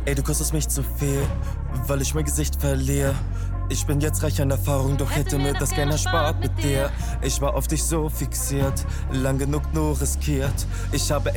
Ey, du kostest mich zu viel, weil ich mein Gesicht verliere. Ich bin jetzt reich an Erfahrung, doch hätte mir das gern erspart mit dir. Ich war auf dich so fixiert, lang genug nur riskiert. Ich habe